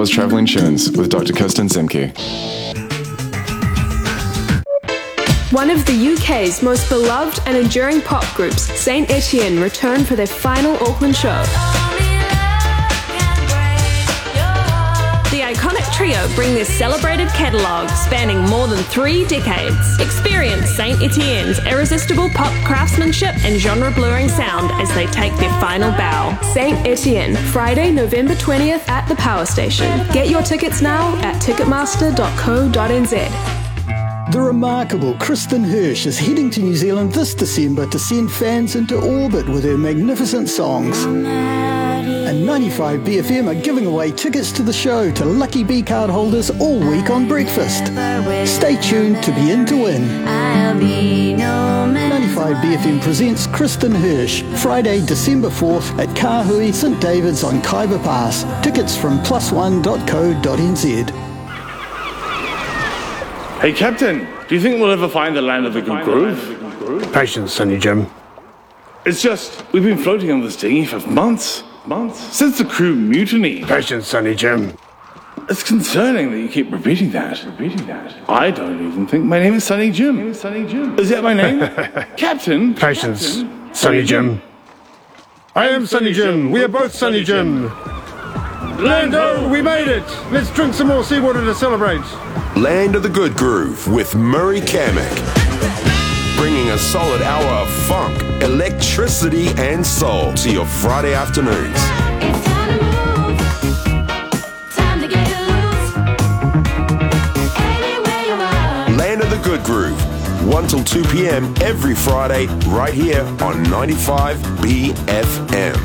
hour's travelling tunes with Dr. Kirsten Simke. One of the UK's most beloved and enduring pop groups, Saint Etienne, return for their final Auckland show. The iconic trio bring their celebrated catalogue spanning more than 3 decades. Experience Saint Etienne's irresistible pop craftsmanship and genre-blurring sound as they take their final bow. Saint Etienne, Friday, November 20th at the Power Station. Get your tickets now at ticketmaster.co.nz. The remarkable Kristen Hirsch is heading to New Zealand this December to send fans into orbit with her magnificent songs. And 95 BFM are giving away tickets to the show to lucky B-card holders all week on breakfast. Stay tuned to be in to win. 95 BFM presents Kristen Hirsch, Friday, December 4th at Kahui St David's on Kaiba Pass. Tickets from +1.co.nz. Hey, Captain, do you think we'll ever find the land of the good groove? Patience, Sonny Jim. It's just, we've been floating on this dinghy for months. Since the crew mutiny. Patience, Sonny Jim. It's concerning that you keep repeating that. I don't even think my name is Sonny Jim. Is that my name? Captain? Patience, Sonny Jim. I am Sonny Jim. We are both Sonny Jim. Lando, we made it. Let's drink some more seawater to celebrate. Land of the Good Groove with Murray Kamek. Bringing a solid hour of funk, electricity and soul to your Friday afternoons. It's time to move. Time to get loose. Anywhere you are. Land of the Good Groove, 1 till 2 p.m. every Friday, right here on 95 BFM.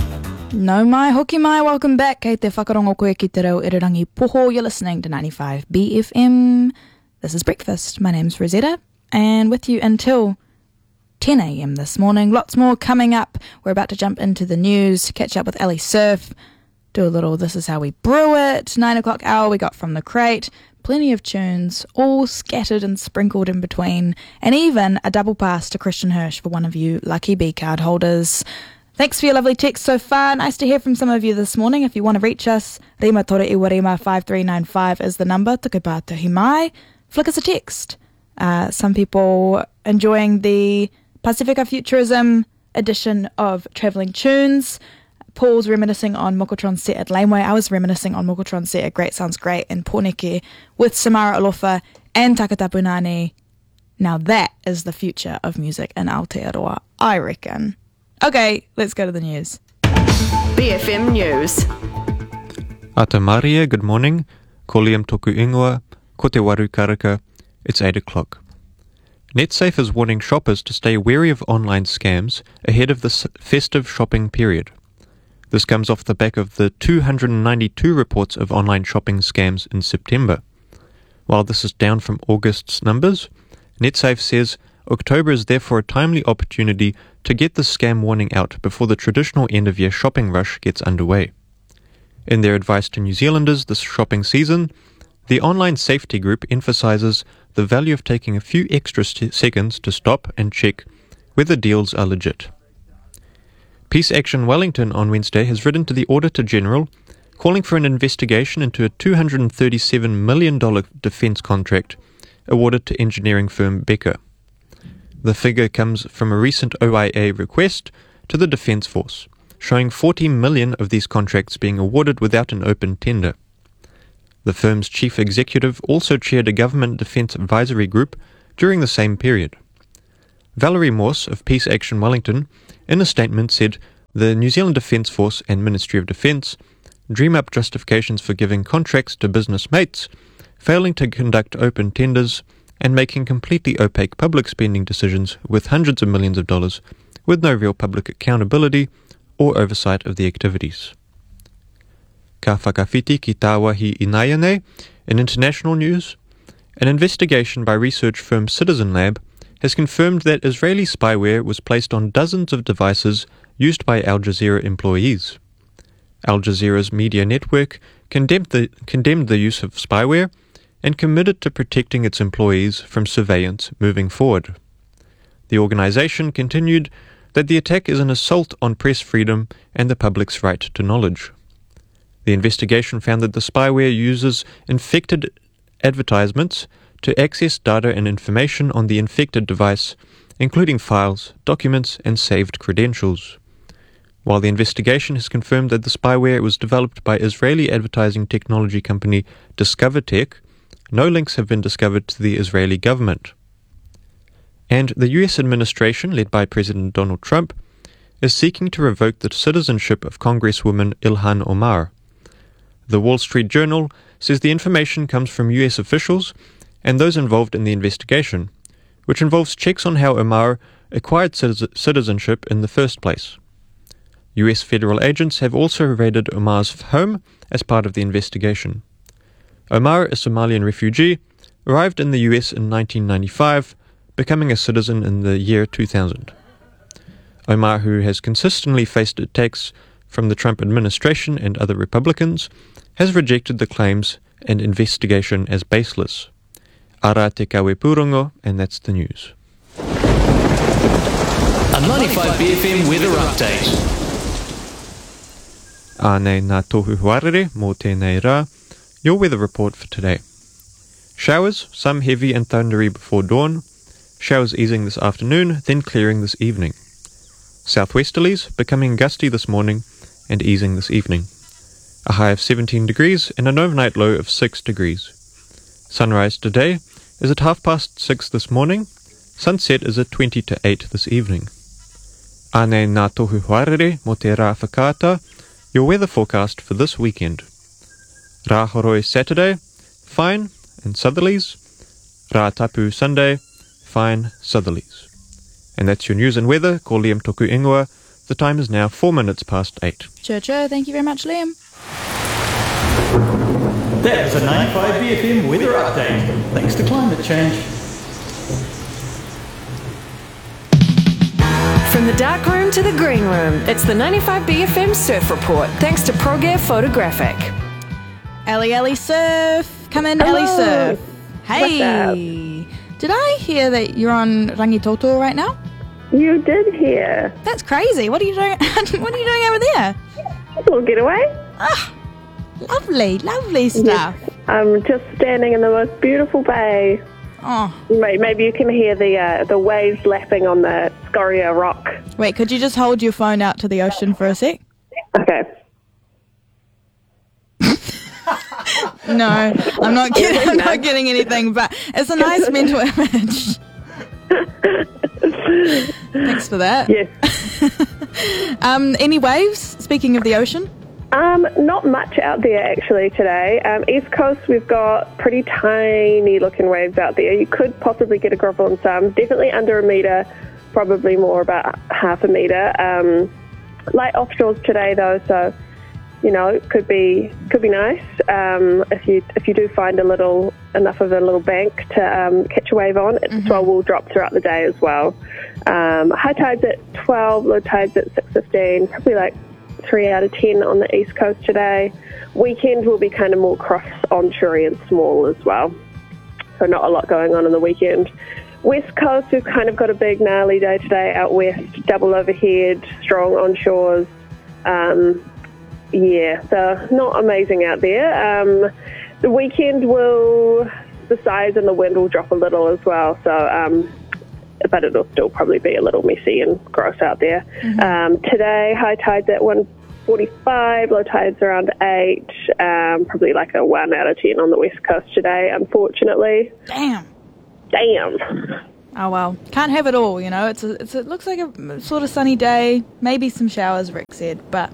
No mai, hoki mai, welcome back. Kei te whakarongo koe ki te reo irirangi poho. You're listening to 95 BFM. This is Breakfast. My name's Rosetta, and with you until 10 a.m. this morning. Lots more coming up. We're about to jump into the news, catch up with Ellie Surf, do a little This Is How We Brew It, 9 o'clock hour we got From the Crate, plenty of tunes, all scattered and sprinkled in between, and even a double pass to Kristen Hirsch for one of you lucky B-card holders. Thanks for your lovely text so far. Nice to hear from some of you this morning. If you want to reach us, Rima Tore Iwarima 5395 is the number. Tuke pātahi mai. Flick us a text. Some people enjoying the Pacifica Futurism edition of Travelling Tunes. Paul's reminiscing on Mokotron set at Laneway. I was reminiscing on Mokotron set at Great Sounds Great in Pōneke with Samara Alofa and Takatapu Nani. Now that is the future of music in Aotearoa, I reckon. Okay, let's go to the news. BFM News. Ata Maria, good morning. Ko liam toku ingoa, ko te waru karaka. It's 8 o'clock. NetSafe is warning shoppers to stay wary of online scams ahead of the festive shopping period. This comes off the back of the 292 reports of online shopping scams in September. While this is down from August's numbers, NetSafe says October is therefore a timely opportunity to get the scam warning out before the traditional end-of-year shopping rush gets underway. In their advice to New Zealanders this shopping season, the online safety group emphasises the value of taking a few extra seconds to stop and check whether deals are legit. Peace Action Wellington on Wednesday has written to the Auditor-General calling for an investigation into a $237 million defence contract awarded to engineering firm Becker. The figure comes from a recent OIA request to the Defence Force, showing 40 million of these contracts being awarded without an open tender. The firm's chief executive also chaired a government defence advisory group during the same period. Valerie Morse of Peace Action Wellington, in a statement, said the New Zealand Defence Force and Ministry of Defence dream up justifications for giving contracts to business mates, failing to conduct open tenders, and making completely opaque public spending decisions with hundreds of millions of dollars with no real public accountability or oversight of the activities. Ka whakawhiti ki tā wahi inaianei. In international news, an investigation by research firm Citizen Lab has confirmed that Israeli spyware was placed on dozens of devices used by Al Jazeera employees. Al Jazeera's media network condemned the use of spyware and committed to protecting its employees from surveillance moving forward. The organisation continued that the attack is an assault on press freedom and the public's right to knowledge. The investigation found that the spyware uses infected advertisements to access data and information on the infected device, including files, documents, and saved credentials. While the investigation has confirmed that the spyware was developed by Israeli advertising technology company DiscoverTech, no links have been discovered to the Israeli government. And the US administration, led by President Donald Trump, is seeking to revoke the citizenship of Congresswoman Ilhan Omar. The Wall Street Journal says the information comes from US officials and those involved in the investigation, which involves checks on how Omar acquired citizenship in the first place. US federal agents have also raided Omar's home as part of the investigation. Omar, a Somalian refugee, arrived in the US in 1995, becoming a citizen in the year 2000. Omar, who has consistently faced attacks from the Trump administration and other Republicans, has rejected the claims and investigation as baseless. Ara te kawe pūrongo, and that's the news. A 95BFM weather update. Ānei nā tohu huarere mō tēnei rā. Your weather report for today. Showers, some heavy and thundery before dawn. Showers easing this afternoon, then clearing this evening. Southwesterlies becoming gusty this morning and easing this evening. A high of 17 degrees and an overnight low of 6 degrees. Sunrise today is at 6:30 this morning. Sunset is at 20 to 8 this evening. Ānei nā tohu huarere mō te rā whakaata. Your weather forecast for this weekend. Rā horoi Saturday, fine and southerlies. Rā tapu Sunday, fine southerlies. And that's your news and weather. Ko Liam toku ingoa. The time is now 4 minutes past 8. Church, thank you very much, Liam. That was a 95BFM weather update. Thanks to climate change. From the dark room to the green room, it's the 95BFM Surf Report, thanks to ProGear Photographic. Ellie Surf. Come in, Hello. Ellie Surf. Hey. What's Did I hear that you're on Rangitoto right now? You did hear. That's crazy. What are you doing? What are you doing over there? A little getaway. Ah, lovely stuff. Yes, I'm just standing in the most beautiful bay. Oh. Maybe you can hear the waves lapping on the Scoria Rock. Wait, could you just hold your phone out to the ocean for a sec? Okay. No, I'm not getting. I'm not getting anything. But it's a nice mental image. Thanks for that. Yes. Any waves? Speaking of the ocean. Not much out there actually today. East Coast, we've got pretty tiny looking waves out there. You could possibly get a grovel on some. Definitely under a metre, probably more about half a metre. Light offshores today though, so you know it could be nice if you do find enough of a little bank to catch a wave on. Its swell will drop throughout the day as well. High tides at 12, low tides at 6:15. Probably like 3 out of 10 on the East Coast today. Weekend will be kind of more cross onshore and small as well. So not a lot going on the weekend. West Coast, we've kind of got a big gnarly day today out west, double overhead, strong onshores. So not amazing out there. The weekend the size and the wind will drop a little as well. So, but it'll still probably be a little messy and gross out there. Today, high tides at 1:45, low tides around 8, probably like a 1 out of 10 on the West Coast today, unfortunately. Damn. Oh well, can't have it all, you know. It looks like a sort of sunny day, maybe some showers, Rick said, but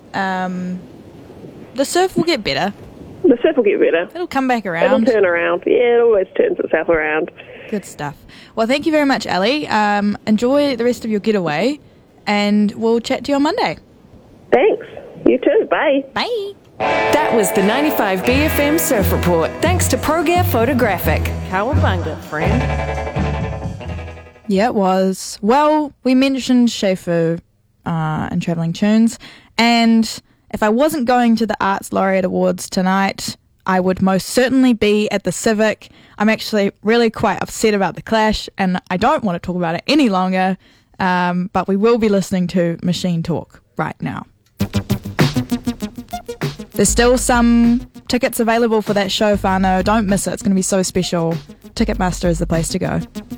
the surf will get better. The surf will get better. It'll come back around. It'll turn around. Yeah, it always turns itself around. Good stuff. Well, thank you very much, Ali. Enjoy the rest of your getaway, and we'll chat to you on Monday. Thanks. You too. Bye. Bye. That was the 95BFM Surf Report, thanks to ProGear Photographic. Cowabunga, friend. Yeah, it was. Well, we mentioned Schaefer and Travelling Tunes, and if I wasn't going to the Arts Laureate Awards tonight, I would most certainly be at the Civic. I'm actually really quite upset about the clash, and I don't want to talk about it any longer, but we will be listening to Machine Talk right now. There's still some tickets available for that show, whānau. Don't miss it. It's going to be so special. Ticketmaster is the place to go.